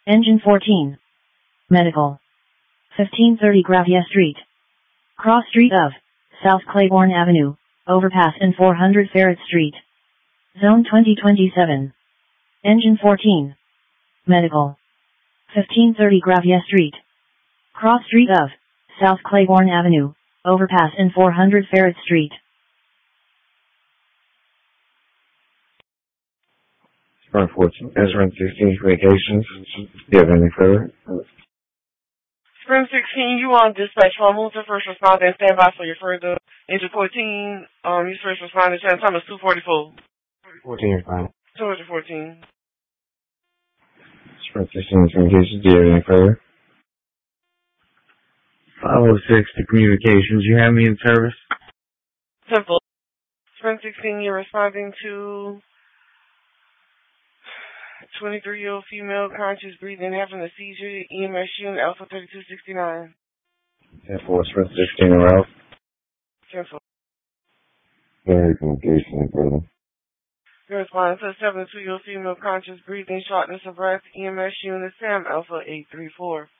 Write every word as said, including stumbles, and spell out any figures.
Engine fourteen. Medical. fifteen thirty Gravia Street. Cross Street of South Claiborne Avenue, overpass and four hundred Farratt Street. Zone twenty twenty-seven. Engine fourteen. Medical. fifteen thirty Gravia Street. Cross Street of South Claiborne Avenue, overpass and four hundred Farratt Street. Sprint fourteen, Sprint sixteen Communications. Do you have anything further? Sprint sixteen, you on dispatch phone. Move to first responder and stand by for your further. Engine fourteen, um, use first responder. Time is two forty-four. fourteen, you're fine. two fourteen. Sprint sixteen Communications. Do you have anything further? five oh six to Communications. You have me in service? Simple. Sprint sixteen, you're responding to twenty-three-year-old female, conscious, breathing, having a seizure, E M S unit, Alpha thirty-two sixty-nine. ten four, Sprint sixteen, around. Simple. Very Communications, brother. You're responding to a seventy-two-year-old female, conscious, breathing, shortness of breath, E M S unit, Sam Alpha eight three four.